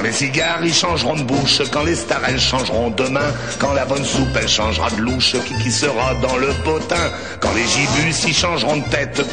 les cigares ils changeront de bouche, quand les stars elles changeront de main, quand la bonne soupe elle changera de louche, qui sera dans le potin, quand les gibus ils changeront de tête,